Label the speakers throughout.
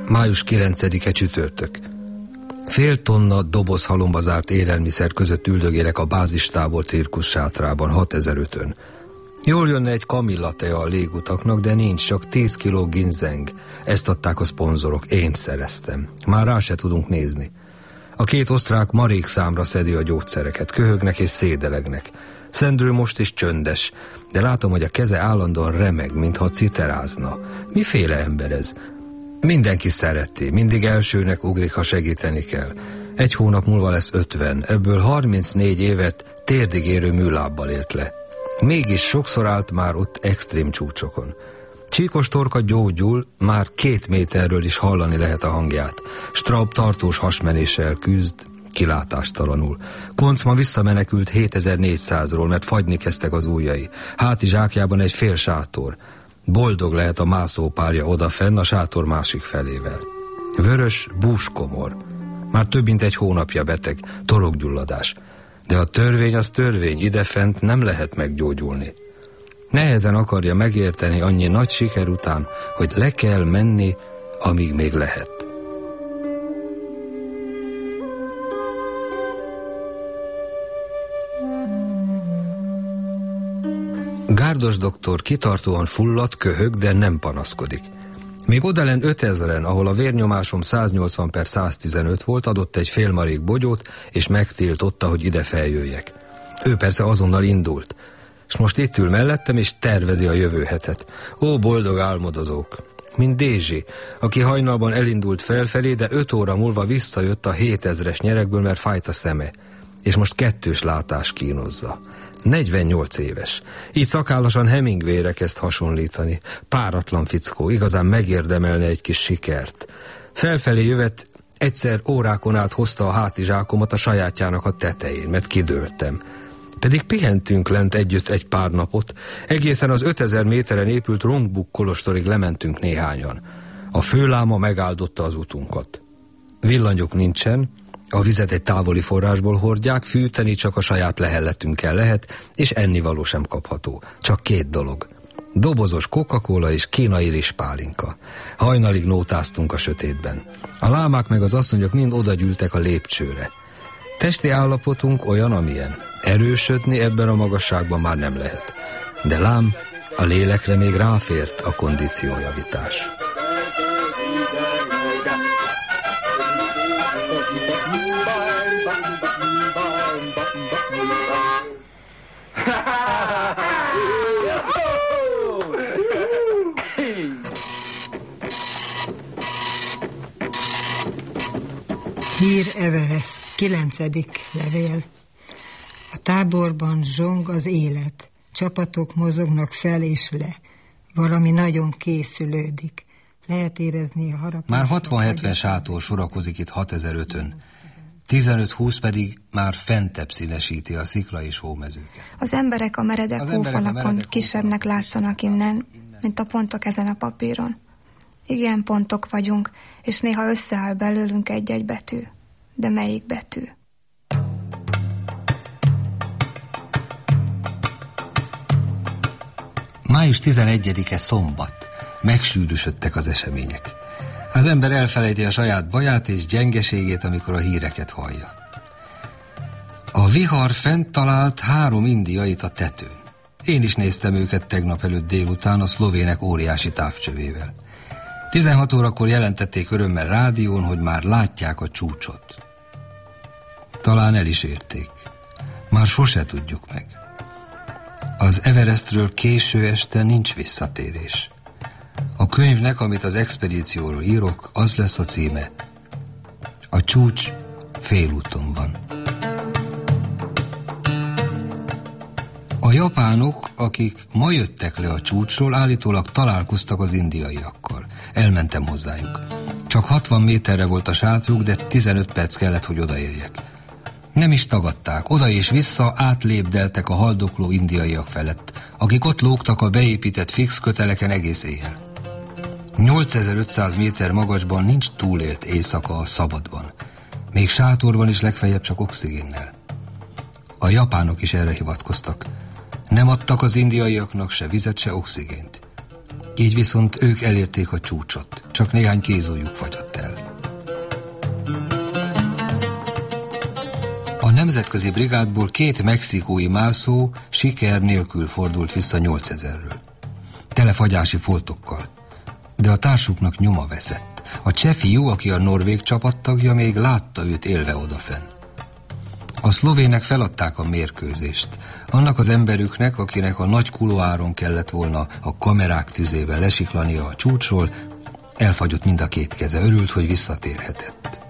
Speaker 1: Május 9-e csütörtök. Fél tonna dobozhalomba zárt élelmiszer között üldögélek a bázistábor cirkusz sátrában 6005-ön. Jól jönne egy kamillatea a légutaknak, de nincs, csak 10 kiló ginzeng. Ezt adták a szponzorok, én szereztem. Már rá se tudunk nézni. A két osztrák marék számra szedi a gyógyszereket, köhögnek és szédelegnek. Szendrő most is csöndes, de látom, hogy a keze állandóan remeg, mintha citerázna. Miféle ember ez? Mindenki szereti, mindig elsőnek ugrik, ha segíteni kell. 1 hónap múlva lesz 50, ebből 34 évet térdig érő műlábbal élt le. Mégis sokszor állt már ott extrém csúcsokon. Csíkos torka gyógyul, már 2 méterről is hallani lehet a hangját. Straub tartós hasmenéssel küzd, kilátástalanul. Koncma visszamenekült 7400-ról, mert fagyni kezdtek az ujjai. Háti zsákjában egy fél sátor. Boldog lehet a mászópárja odafenn a sátor másik felével. Vörös búskomor. Már több mint 1 hónapja beteg, torokgyulladás. De a törvény az törvény, idefent nem lehet meggyógyulni. Nehezen akarja megérteni annyi nagy siker után, hogy le kell menni, amíg még lehet. Gárdos doktor kitartóan fulladt, köhög, de nem panaszkodik. Még odalen 5000-en, ahol a vérnyomásom 180/115 volt, adott egy félmarék bogyót, és megtiltotta, hogy ide feljöjjek. Ő persze azonnal indult, és most itt ül mellettem, és tervezi a jövő hetet. Ó, boldog álmodozók! Mint Dézsi, aki hajnalban elindult felfelé, de 5 óra múlva visszajött a 7000-es nyerekből, mert fájt a szeme, és most 2-s látás kínozza. 48 éves. Így szakállasan Hemingwayre kezd hasonlítani. Páratlan fickó, igazán megérdemelne egy kis sikert. Felfelé jövet, egyszer órákon át hozta a hátizsákomat a sajátjának a tetején, mert kidőltem. Pedig pihentünk lent együtt egy pár napot, egészen az 5000 méteren épült Rongbuk kolostorig lementünk néhányan. A főláma megáldotta az utunkat. Villanyok nincsen, a vizet egy távoli forrásból hordják, fűteni csak a saját lehelletünkkel lehet, és ennivaló sem kapható. Csak 2 dolog. Dobozos Coca-Cola és kínai rizspálinka. Hajnalig nótáztunk a sötétben. A lámák meg az asszonyok mind odagyűltek a lépcsőre. Testi állapotunk olyan, amilyen. Erősödni ebben a magasságban már nem lehet. De lám, a lélekre még ráfért a kondíciójavítás.
Speaker 2: Hír Everest, 9. levél. A táborban zsong az élet. Csapatok mozognak fel és le. Valami nagyon készülődik. Lehet érezni a harapás.
Speaker 1: Már 60-70 sátor sorakozik itt 6005-ön. 15-20 pedig már fentebb színesíti a szikla és hómezőket.
Speaker 3: Az emberek a meredek hófalakon kisebbnek látszanak innen, mint a pontok ezen a papíron. Igen, pontok vagyunk, és néha összeáll belőlünk egy-egy betű. De melyik betű?
Speaker 1: Május 11-e szombat. Megsűrűsödtek az események. Az ember elfelejti a saját baját és gyengeségét, amikor a híreket hallja. A vihar fent talált 3 indiait a tetőn. Én is néztem őket tegnap előtt délután a szlovének óriási távcsövével. 16 órakor jelentették örömmel rádión, hogy már látják a csúcsot. Talán el is érték. Már sose tudjuk meg. Az Everestről késő este nincs visszatérés. A könyvnek, amit az expedícióról írok, az lesz a címe: A csúcs félúton van. A japánok, akik ma jöttek le a csúcsról, állítólag találkoztak az indiaiakkal. Elmentem hozzájuk. Csak 60 méterre volt a sátruk, de 15 perc kellett, hogy odaérjek. Nem is tagadták, oda és vissza átlépdeltek a haldokló indiaiak felett, akik ott lógtak a beépített fix köteleken egész éjjel. 8500 méter magasban nincs túlélt éjszaka a szabadban. Még sátorban is legfeljebb csak oxigénnel. A japánok is erre hivatkoztak. Nem adtak az indiaiaknak se vizet, se oxigént. Így viszont ők elérték a csúcsot, csak néhány kézújjuk fagyott el. A nemzetközi brigádból 2 mexikói mászó siker nélkül fordult vissza 8000-ről. Tele fagyási foltokkal. De a társuknak nyoma veszett. A cseh fiú, aki a norvég csapattagja, még látta őt élve odafen. A szlovének feladták a mérkőzést. Annak az emberüknek, akinek a nagy kuloáron kellett volna a kamerák tüzével lesiklania a csúcsról, elfagyott mind a 2 keze, örült, hogy visszatérhetett.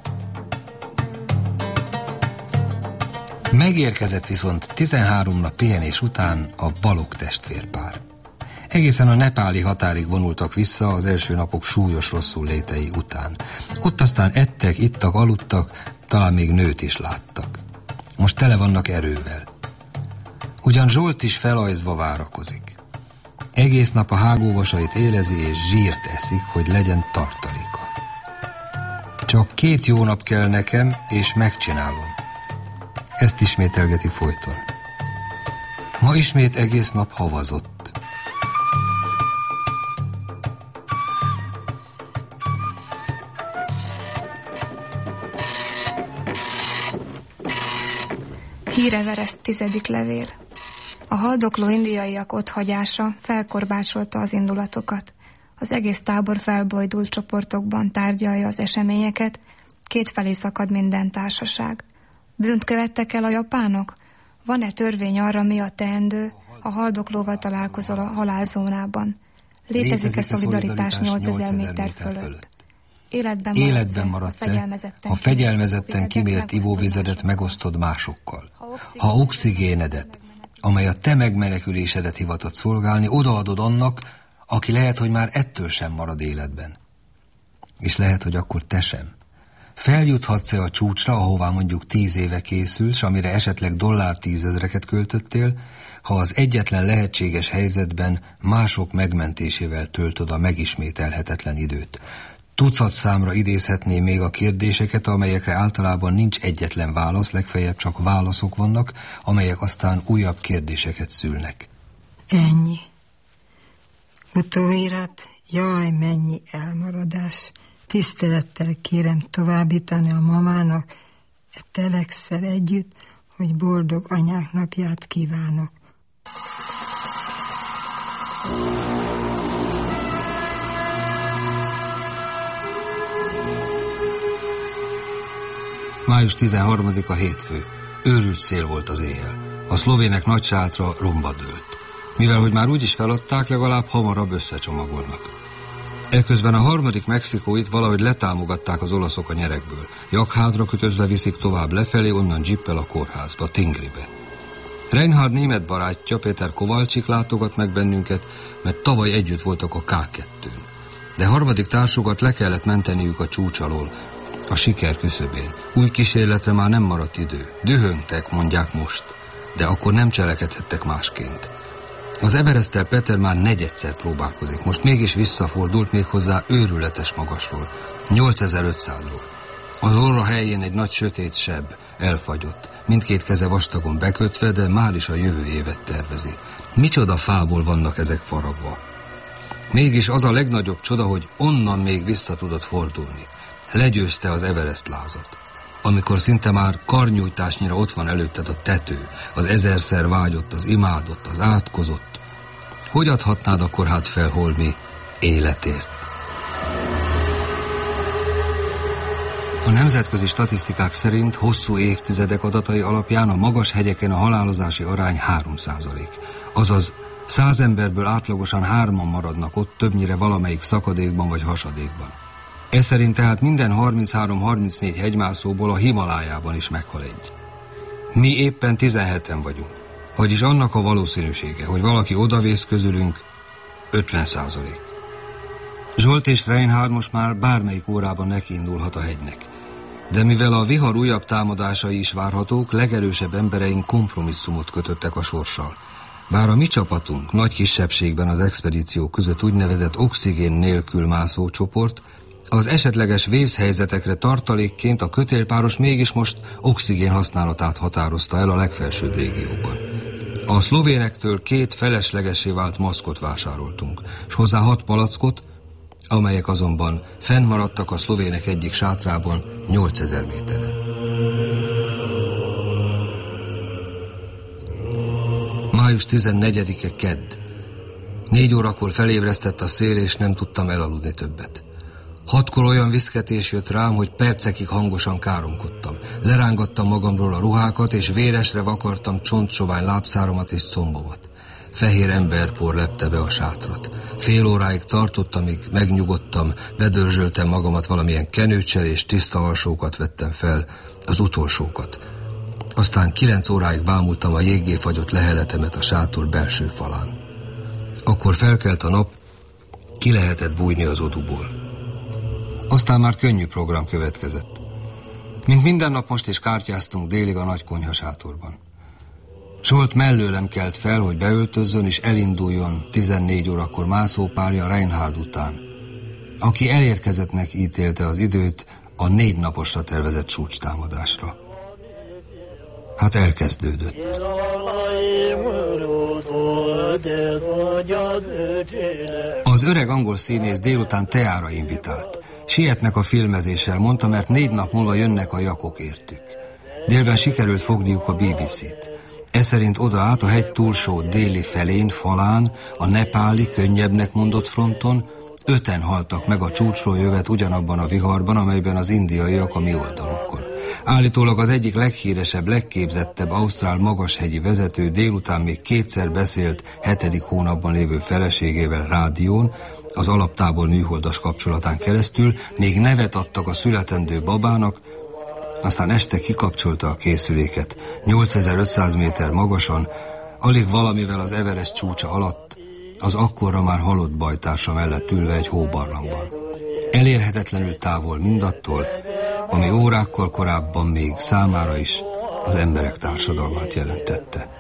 Speaker 1: Megérkezett viszont 13 nap pihenés után a Balogh testvérpár. Egészen a nepáli határig vonultak vissza az első napok súlyos rosszullétei után. Ott aztán ettek, ittak, aludtak, talán még nőt is láttak. Most tele vannak erővel. Ugyan Zsolt is felajzva várakozik. Egész nap a hágóvasait élezi és zsírt eszik, hogy legyen tartaléka. Csak 2 jó nap kell nekem, és megcsinálom. Ezt ismételgeti folyton. Ma ismét egész nap havazott.
Speaker 3: Hír Everest 10. levél. A haldokló indiaiak otthagyása felkorbácsolta az indulatokat. Az egész tábor felbojdult csoportokban tárgyalja az eseményeket, 2 felé szakad minden társaság. Bűnt követtek el a japánok? Van-e törvény arra, mi a teendő, ha haldoklóval találkozol a halálzónában? Létezik-e szolidaritás 8000 méter fölött?
Speaker 1: Életben maradsz-e, ha fegyelmezetten kimért ivóvizedet megosztod másokkal? Ha oxigénedet, amely a te megmenekülésedet hivatott szolgálni, odaadod annak, aki lehet, hogy már ettől sem marad életben. És lehet, hogy akkor te sem. Feljuthatsz-e a csúcsra, ahová mondjuk 10 éve készülsz, amire esetleg $10,000-eket költöttél, ha az egyetlen lehetséges helyzetben mások megmentésével töltöd a megismételhetetlen időt? Tucat számra idézhetné még a kérdéseket, amelyekre általában nincs egyetlen válasz, legfeljebb csak válaszok vannak, amelyek aztán újabb kérdéseket szülnek.
Speaker 2: Ennyi. Utóirat, jaj, mennyi elmaradás. Tisztelettel kérem továbbítani a mamának e telexszel együtt, hogy boldog anyák napját kívánok.
Speaker 1: Május 13-a hétfő. Őrült szél volt az éjjel. A szlovének nagy sátra romba dőlt. Mivel, hogy már úgyis feladták, legalább hamarabb összecsomagolnak. Eközben a 3. mexikóit valahogy letámogatták az olaszok a nyerekből. Jakhátra kötözve viszik tovább lefelé, onnan dzsippel a kórházba, Tingribe. Reinhard német barátja, Péter Kovalcsik látogat meg bennünket, mert tavaly együtt voltak a K2-n. De 3. társukat le kellett menteniük a csúcs alól, a siker küszöbén. Új kísérletre már nem maradt idő. Dühöngtek, mondják most, de akkor nem cselekedhettek másként. Az Everesttel Peter már 4-szer próbálkozik, most mégis visszafordult, méghozzá őrületes magasról, 8500-ról. Az orra helyén egy nagy sötét seb, elfagyott, mindkét keze vastagon bekötve, de már is a jövő évet tervezi. Micsoda fából vannak ezek faragva. Mégis az a legnagyobb csoda, hogy onnan még vissza tudott fordulni. Legyőzte az Everest lázat. Amikor szinte már karnyújtásnyira ott van előtted a tető, az 1000-szer vágyott, az imádott, az átkozott, hogy adhatnád akkor hát fel holmi életért? A nemzetközi statisztikák szerint hosszú évtizedek adatai alapján a magas hegyeken a halálozási arány 3%. Azaz 100 emberből átlagosan 3-an maradnak ott, többnyire valamelyik szakadékban vagy hasadékban. Ez szerint tehát minden 33-34 hegymászóból a Himalájában is meghal egy. Mi éppen 17-en vagyunk. Vagyis annak a valószínűsége, hogy valaki odavész közülünk, 50%. Zsolt és Reinhard most már bármelyik órában nekiindulhat a hegynek. De mivel a vihar újabb támadásai is várhatók, legerősebb embereink kompromisszumot kötöttek a sorssal. Bár a mi csapatunk nagy kisebbségben az expedíció között úgynevezett oxigén nélkül mászó csoport, az esetleges vészhelyzetekre tartalékként a kötélpáros mégis most oxigén használatát határozta el a legfelsőbb régióban. A szlovénektől 2 feleslegesé vált maszkot vásároltunk, és hozzá 6 palackot, amelyek azonban fennmaradtak a szlovének egyik sátrában 8000 méteren. Május 14-e kedd. 4 órakor felébresztett a szél, és nem tudtam elaludni többet. 6-kor olyan viszketés jött rám, hogy percekig hangosan káromkodtam. Lerángattam magamról a ruhákat, és véresre vakartam csontsovány lábszáromat és combomat. Fehér emberpor lepte be a sátrat. Fél óráig tartott, amíg megnyugodtam, bedörzsöltem magamat valamilyen kenőcsel, és tiszta alsókat vettem fel, az utolsókat. Aztán 9 óráig bámultam a jéggé fagyott leheletemet a sátor belső falán. Akkor felkelt a nap, ki lehetett bújni az oduból. Aztán már könnyű program következett. Mint minden nap most is kártyáztunk délig a nagy konyha sátorban. Zsolt mellőlem kelt fel, hogy beöltözzön és elinduljon 14 órakor mászópárja Reinhard után, aki elérkezettnek ítélte az időt a 4 naposra tervezett csúcstámadásra. Hát elkezdődött. Az öreg angol színész délután teára invitált. Sietnek a filmezéssel, mondta, mert 4 nap múlva jönnek a jakok értük. Délben sikerült fogniuk a BBC-t. Eszerint oda át a hegy túlsó déli felén, falán, a nepáli, könnyebbnek mondott fronton 5-en haltak meg a csúcsról jövet ugyanabban a viharban, amelyben az indiaiak a mi oldalunkon. Állítólag az egyik leghíresebb, legképzettebb ausztrál magashegyi vezető délután még 2-szer beszélt 7. hónapban lévő feleségével rádión, az alaptábor műholdas kapcsolatán keresztül, még nevet adtak a születendő babának, aztán este kikapcsolta a készüléket. 8500 méter magasan, alig valamivel az Everest csúcsa alatt, az akkorra már halott bajtársa mellett ülve egy hóbarlangban. Elérhetetlenül távol mindattól, ami órákkal korábban még számára is az emberek társadalmát jelentette.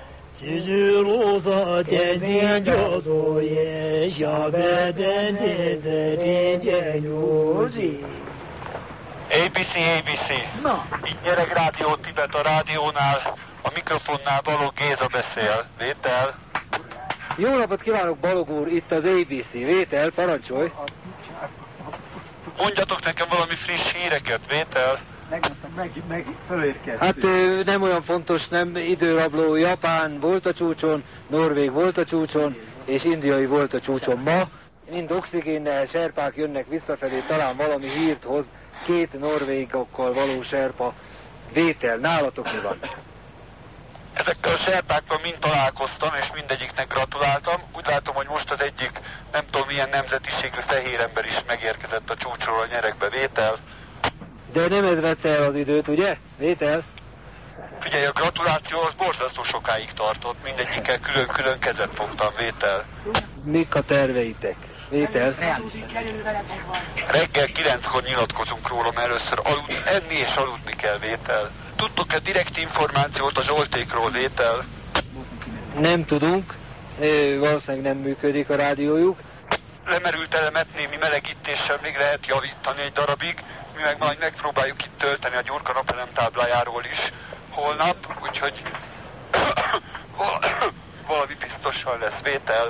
Speaker 4: ABC. Itt Nyereg Rádió Tibet a rádiónál, a mikrofonnál Balogh Géza beszél. Vétel.
Speaker 5: Jó napot kívánok, Balogh úr, itt az ABC. Vétel, parancsolj.
Speaker 4: Mondjatok nekem valami friss híreket, Vétel.
Speaker 5: Meg fölérkeztünk. Hát nem olyan fontos, nem időrabló. Japán volt a csúcson, Norvég volt a csúcson, és indiai volt a csúcson ma. Mind oxigénnel, serpák jönnek visszafelé, talán valami hírt hoz. 2 norvégokkal való serpa. Vétel, nálatok mi van?
Speaker 4: Ezekkel a serpákkal mind találkoztam, és mindegyiknek gratuláltam. Úgy látom, hogy most az egyik, nem tudom milyen nemzetiségű fehér ember is megérkezett a csúcsról a Nyeregbe. Vétel.
Speaker 5: De nem ez vette el az időt, ugye? Vétel.
Speaker 4: Figyelj, a gratuláció az borzasztó sokáig tartott, mindegyikkel külön-külön kezet fogtam. Vétel.
Speaker 5: Mik a terveitek? Vétel.
Speaker 4: Reggel 9-kor nyilatkozunk róla, mert először enni és aludni kell. Vétel. Tudtok-e direkt információt a Zsoltékról? Vétel?
Speaker 5: Nem tudunk, valószínűleg nem működik a rádiójuk.
Speaker 4: Lemerült elemet némi melegítéssel még lehet javítani egy darabig, mi meg majd megpróbáljuk itt tölteni a Gyurka napelem táblájáról is holnap, úgyhogy valami biztosan lesz. Vétel.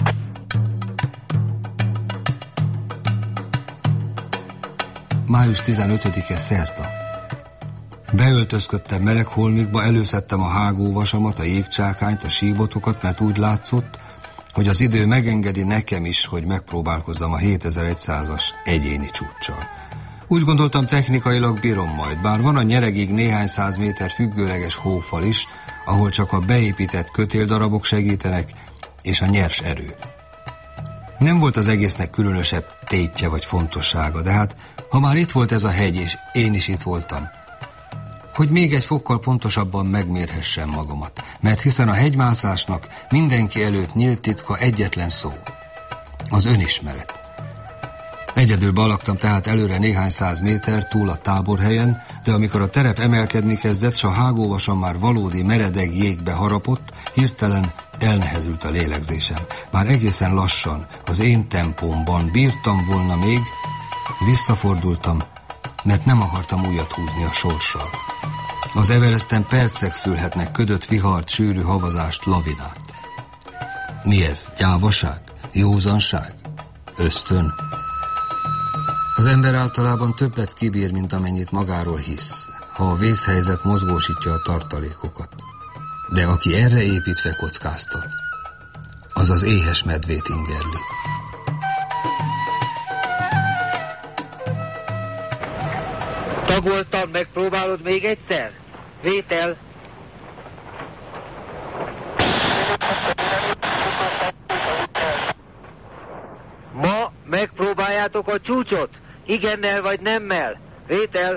Speaker 1: Május 15-e szerda. Beöltözködtem meleg holmikba, előszedtem a hágóvasamat, a jégcsákányt, a síbotokat, mert úgy látszott, hogy az idő megengedi nekem is, hogy megpróbálkozzam a 7100-as egyéni csúccsal. Úgy gondoltam, technikailag bírom majd, bár van a Nyeregig néhány 100 méter függőleges hófal is, ahol csak a beépített kötéldarabok segítenek, és a nyers erő. Nem volt az egésznek különösebb tétje vagy fontossága, de hát, ha már itt volt ez a hegy, és én is itt voltam, hogy még egy fokkal pontosabban megmérhessem magamat, mert hiszen a hegymászásnak mindenki előtt nyílt titka egyetlen szó, az önismeret. Egyedül balagtam tehát előre néhány 100 méter túl a táborhelyen, de amikor a terep emelkedni kezdett, s a hágóvasam már valódi meredeg jégbe harapott, hirtelen elnehezült a lélegzésem. Már egészen lassan, az én tempómban bírtam volna még, visszafordultam, mert nem akartam újat húzni a sorssal. Az Everesten percek szülhetnek ködött vihart, sűrű havazást, lavinát. Mi ez? Gyávaság? Józanság? Ösztön? Az ember általában többet kibír, mint amennyit magáról hisz, ha a vészhelyzet mozgósítja a tartalékokat. De aki erre építve kockáztat, az az éhes medvét ingerli.
Speaker 5: Tagoltam, megpróbálod még egyszer? Vétel. Ma megpróbáljátok a csúcsot? Igennel vagy nemmel? Vétel.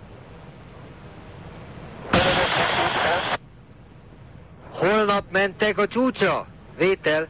Speaker 5: Holnap mentek a csúcsra? Vétel.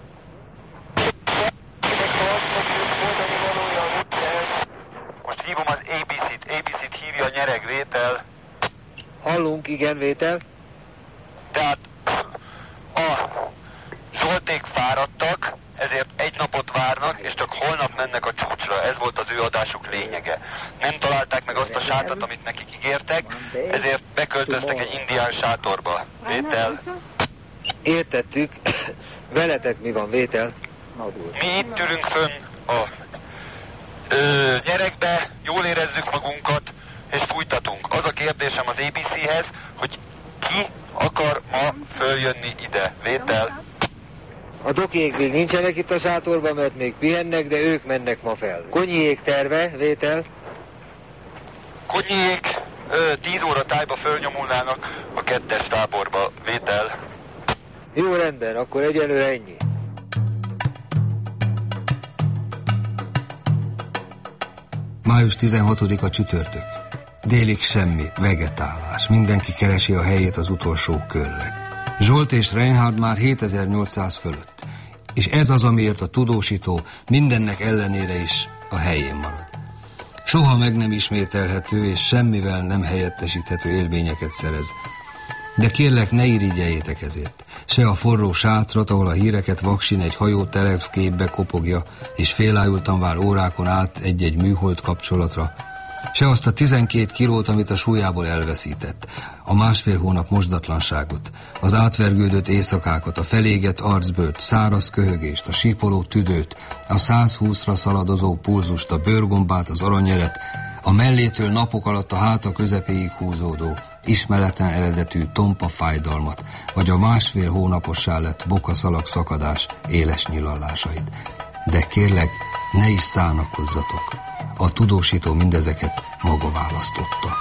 Speaker 4: Most hívom az ABC-t. ABC-t hívja a nyereg, vétel.
Speaker 5: Hallunk, igen, vétel.
Speaker 4: Tehát a Zsolték fáradtak, ezért egy napot várnak, és csak holnap mennek a csúcsra. Ez volt az ő adásuk lényege. Nem találták meg azt a sátrat, amit nekik ígértek, ezért beköltöztek egy indián sátorba. Vétel.
Speaker 5: Értettük. Veletek mi van, vétel?
Speaker 4: Mi itt ülünk fönn a nyeregbe, jól érezzük magunkat, és fújtatunk. Az a kérdésem az ABC-hez, hogy ki akar ma följönni ide? Vétel.
Speaker 5: A dokiék még nincsenek itt a sátorban, mert még pihennek, de ők mennek ma fel. Konyiék terve, vétel.
Speaker 4: Konyiék 10 óra tájba fölnyomulnának a 2-es táborba, vétel.
Speaker 5: Jó, rendben, akkor egyelőre ennyi.
Speaker 1: Május 16-a csütörtök. Délig semmi, vegetálás. Mindenki keresi a helyét az utolsó körre. Zsolt és Reinhard már 7800 fölött. És ez az, amiért a tudósító mindennek ellenére is a helyén marad. Soha meg nem ismételhető és semmivel nem helyettesíthető élményeket szerez. De kérlek, ne irigyeljétek ezért. Se a forró sátrat, ahol a híreket vaksin egy hajó telexképbe kopogja, és félájultan vár órákon át egy-egy műhold kapcsolatra, se azt a 12 kilót, amit a súlyából elveszített, a 1,5 hónap mosdatlanságot, az átvergődött éjszakákat, a felégett arcbőrt, száraz köhögést, a sípoló tüdőt, a 120-ra szaladozó pulzust, a bőrgombát, az aranyelet, a mellétől napok alatt a háta közepéig húzódó, ismeretlen eredetű tompa fájdalmat, vagy a 1,5 hónapossá lett bokaszalag szakadás éles nyilallásait. De kérlek, ne is szánakozzatok. A tudósító mindezeket maga választotta.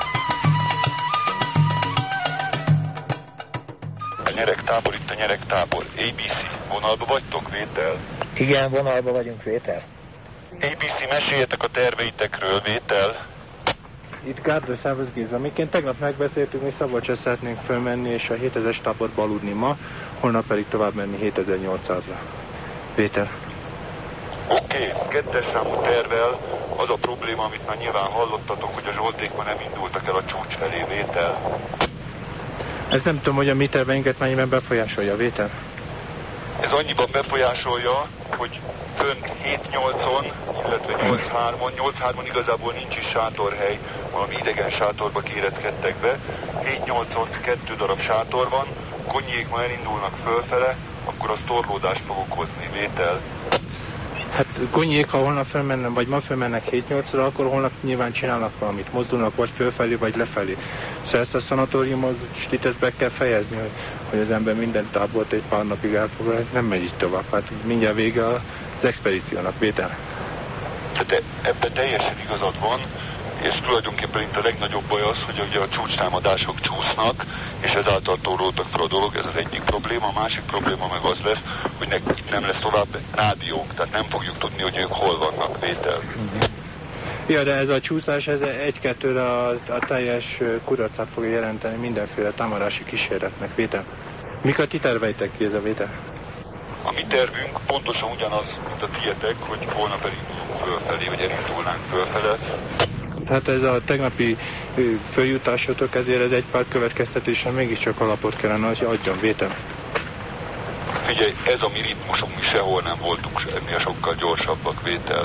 Speaker 4: A nyeregtábor, itt a nyeregtábor. ABC, vonalba vagytok, vétel?
Speaker 5: Igen, vonalba vagyunk, vétel.
Speaker 4: ABC, meséljetek a terveitekről, vétel?
Speaker 6: Itt Gárdor Szávasz Géza. Miként tegnap megbeszéltük, mi Szabolcsra szeretnénk fölmenni és a 7000-es táborba aludni ma, holnap pedig tovább menni 7800-ra. Vétel.
Speaker 4: Oké, 2-es számú tervvel az a probléma, amit már nyilván hallottatok, hogy a Zsolték ma nem indultak el a csúcs felé, vétel.
Speaker 6: Ezt nem tudom, hogy a mi terveinket mennyiben befolyásolja, vétel.
Speaker 4: Ez annyiban befolyásolja, hogy fönn 7-8-on, illetve 8-3-on, 8-3-on igazából nincs is sátorhely, valami idegen sátorba kéretkedtek be. 7-8-on 2 darab sátor van, Konyiék ma elindulnak fölfele, akkor az torlódást fog okozni, vétel.
Speaker 6: Hát Konyiék, ha holnap fölmennem, vagy ma fölmennek 7-8-ra, akkor holnap nyilván csinálnak valamit, mozdulnak vagy fölfelé, vagy lefelé. Szóval ezt a szanatóriumot itt be kell fejezni, hogy az ember minden tábort egy pár napig elfoglal, ez nem megy így tovább. Hát mindjárt vége az expedíciónak, vétel.
Speaker 4: Hát ebben teljesen igazad van, és tulajdonképpen itt a legnagyobb baj az, hogy ugye a csúcstámadások csúsznak, és ezáltal torlódtak fel a dolog, ez az egyik probléma. A másik probléma meg az lesz, hogy itt nem lesz tovább rádiónk, tehát nem fogjuk tudni, hogy ők hol vannak, vétel.
Speaker 6: Ja, de ez a csúszás, ez 1-2-re a teljes kudarcát fogja jelenteni mindenféle támadási kísérletnek, vétel. Mik a ti terveitek ki ez a vétel?
Speaker 4: A mi tervünk pontosan ugyanaz, mint a tietek, hogy holnap elindulunk fölfelé, vagy elindulnánk fölfele.
Speaker 6: Hát ez a tegnapi följutásotok, ezért ez egy pár következtetésen mégiscsak alapot kellene, hogy adjon, vétel.
Speaker 4: Figyelj, ez a mi ritmusunk, mi sehol nem voltunk ennél sokkal gyorsabbak, vétel.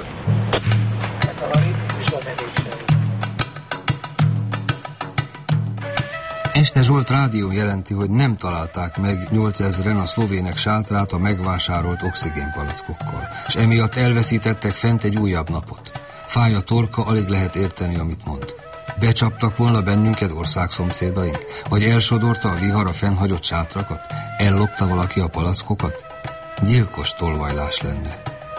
Speaker 1: Este Zsolt rádió jelenti, hogy nem találták meg 8000-en a szlovének sátrát a megvásárolt oxigénpalackokkal, és emiatt elveszítettek fent egy újabb napot. Fáj a torka, alig lehet érteni, amit mond. Becsaptak volna bennünket országszomszédaink? Vagy elsodorta a vihar a fennhagyott sátrakat? Ellopta valaki a palackokat? Gyilkos tolvajlás lenne.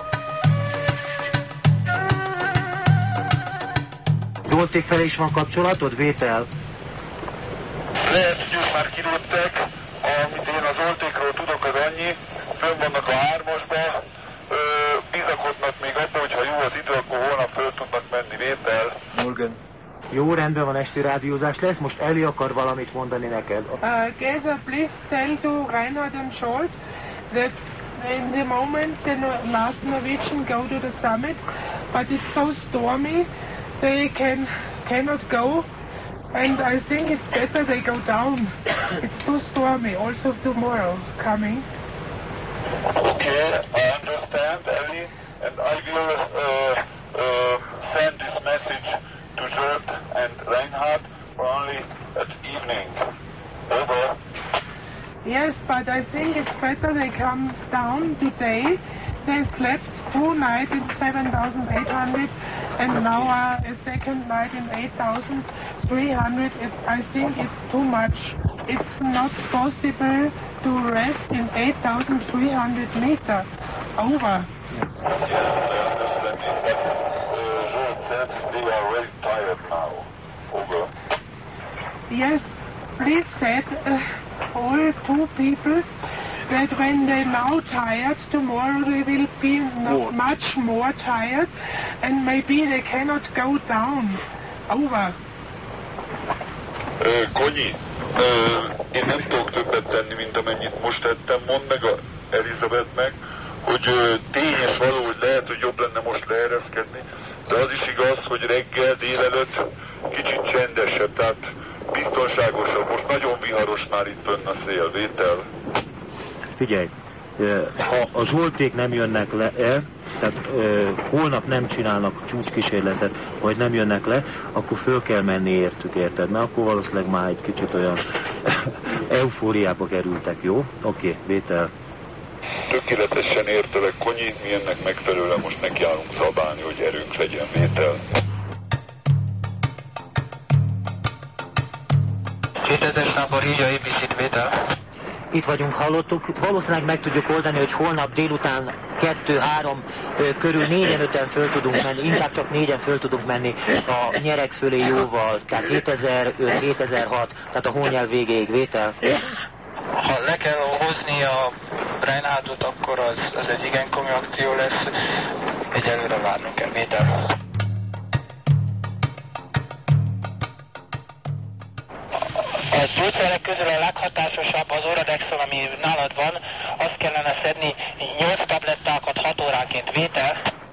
Speaker 5: Zsolték felé is van kapcsolatod, Vétel?
Speaker 4: Lehet, hogy ők már kilőttek. Amit én az Zsoltékról tudok, az annyi. Fönn vannak a 3-asba. Bizakodnak még abban, hogyha jó az idő, akkor holnap föl tudnak menni, Vétel.
Speaker 5: Morgan. Jó, rendben van, esti rádiózás lesz. Most Eli akar valamit mondani neked.
Speaker 7: Geza, please tell to Reinhard and Scholt that in the moment the last Norwegian go to the summit, but it's so stormy they cannot go, and I think it's better they go down. It's too stormy. Also tomorrow coming.
Speaker 4: Okay, I understand, Ellie, and I will send this message to Zsolt and Reinhard only at evening. Over.
Speaker 7: Yes, but I think it's better they come down today. They slept 2 nights in 7,800 and now a second night in 8,300. I think it's too much. It's not possible to rest in 8,300 meters. Over.
Speaker 4: Yes, I understand it, but Zsolt said they are very tired now. Over.
Speaker 7: Yes, please said all 2 people that when they're now tired, tomorrow they will be much more tired and maybe they cannot go down. Over.
Speaker 4: Konyi, én nem tudok többet tenni, mint amennyit most tettem. Mondd meg a Elizabethnek, hogy tényes való, hogy lehet, hogy jobb lenne most leereszkedni, de az is igaz, hogy reggel, délelőtt kicsit csendesebb, tehát biztonságosabb. Most nagyon viharos már itt fönn a szél, Vétel.
Speaker 5: Figyelj, ha a Zsolték nem jönnek le, tehát holnap nem csinálnak csúcskísérletet, vagy nem jönnek le, akkor föl kell menni értük, érted? Mert akkor valószínűleg már egy kicsit olyan eufóriába kerültek, jó? Oké, Vétel.
Speaker 4: Tökéletesen értelek, Konyi, mi ennek megfelelően most nekiállunk szabálni, hogy erőnk legyen, Vétel.
Speaker 8: 2000 tábor hívja ABC-t, Vétel.
Speaker 5: Itt vagyunk, hallottuk. Valószínűleg meg tudjuk oldani, hogy holnap délután 2-3 körül 4-5-en föl tudunk menni, inkább csak 4-en föl tudunk menni a nyereg fölé jóval, tehát 2005-2006, tehát a hónyelv végéig, Vétel.
Speaker 8: Ha le kell hozni a Reinhardtot, akkor az egy igen komoly akció lesz. Egyelőre várnunk kell, Vétel. A gyógyszerek közül a leghatásosabb az Oradexon, ami nálad van. Azt kellene szedni 8 tablettákat 6 óránként, Vétel.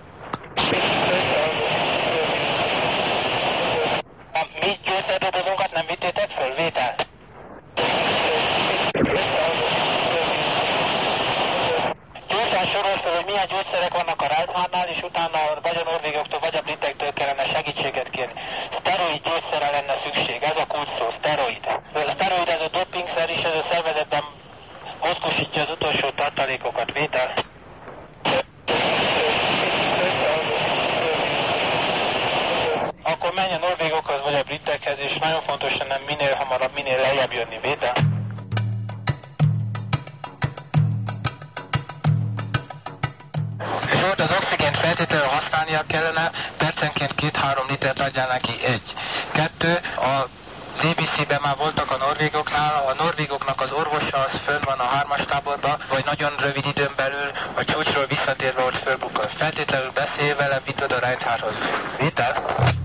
Speaker 8: A mi gyógyszerdobozunkat nem vittétek föl, Vétel? Gyorsan sorolj fel, hogy milyen gyógyszerek vannak a Reinhardnál, és utána vagy a norvégoktól, vagy a britektől kellene segítséget kérni. Szteroid gyógyszerre lenne szükség, ez a kulcsszó, szteroid. A szteroid, ez a dopingszer is, ez a szervezetben mozgósítja az utolsó tartalékokat, Vétel. Akkor menj a norvégokhoz vagy a britekhez, és nagyon fontos lenne minél hamarabb, minél lejjebb jönni, Vétel. Zsolt, az oxigént feltétlenül használnia kellene, percenként 2-3 litert adjál neki 1. 2, a ABC-ben már voltak a norvégoknál, a norvégoknak az orvosa az fönn van a 3-as táborban, vagy nagyon rövid időn belül a csúcsról visszatérve ott fölbukkan. Feltétlenül beszélj vele, vidd oda Reinhardthoz. Vétel?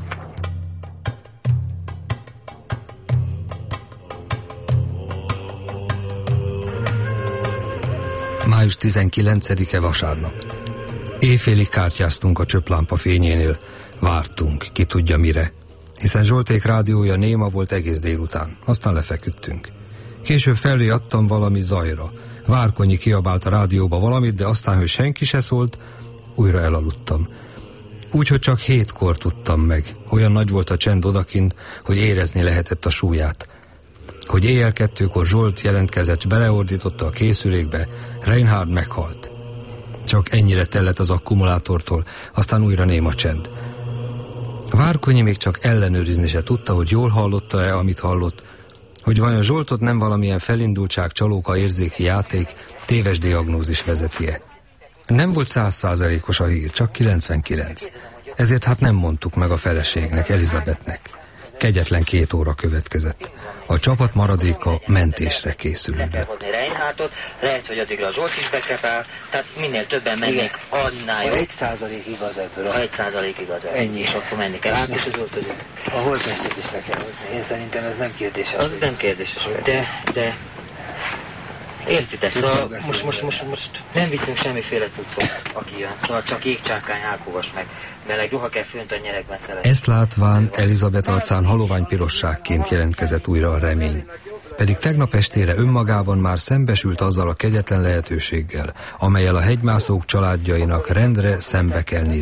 Speaker 1: Május 19-e vasárnap. Éjfélig kártyáztunk a csöplámpa fényénél, vártunk, ki tudja mire, hiszen Zsolték rádiója néma volt egész délután, aztán lefeküdtünk. Később felé adtam valami zajra, Várkonyi kiabált a rádióba valamit, de aztán, hogy senki se szólt, újra elaludtam. Úgyhogy csak 7-kor tudtam meg, olyan nagy volt a csend odakint, hogy érezni lehetett a súlyát. hogy éjjel 2-kor Zsolt jelentkezett, s beleordította a készülékbe, Reinhard meghalt. Csak ennyire tellett az akkumulátortól, aztán újra néma csend. Várkonyi még csak ellenőrizni se tudta, hogy jól hallotta-e, amit hallott, hogy vajon Zsoltot nem valamilyen felindultság, csalóka, érzéki játék, téves diagnózis vezeti-e. Nem volt 100%-os a hír, csak 99. Ezért hát nem mondtuk meg a feleségnek, Elizabethnek. Kegyetlen 2 óra következett. A csapat maradéka mentésre készülődött.
Speaker 9: Reinhardtot, lehet, hogy addigra a Zsolt is bekepál, tehát minél többen mennék, annál jobb.
Speaker 5: 1% igaz ebből.
Speaker 9: Ha 1% igaz ebből.
Speaker 5: Ennyi.
Speaker 9: És akkor menni kell. És az öltözőt.
Speaker 5: A holttestet is le kell hozni. Én szerintem ez nem kérdéses.
Speaker 9: Az nem kérdéses, de... Értitek, szóval most nem viszünk semmiféle cuccot, aki jön. Szóval csak jégcsákány, álkovas meg meleg ruha kell fönt a nyerekben szeretni.
Speaker 1: Ezt látván Elizabeth arcán halovány pirosságként jelentkezett újra a remény. Pedig tegnap estére önmagában már szembesült azzal a kegyetlen lehetőséggel, amellyel a hegymászók családjainak rendre szembe kell nézni.